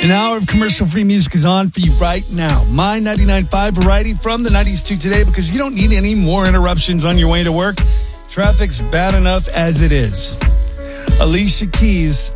An hour of commercial-free music is on for you right now. My 99.5 variety from the 90s to today, because you don't need any more interruptions on your way to work. Traffic's bad enough as it is. Alicia Keys.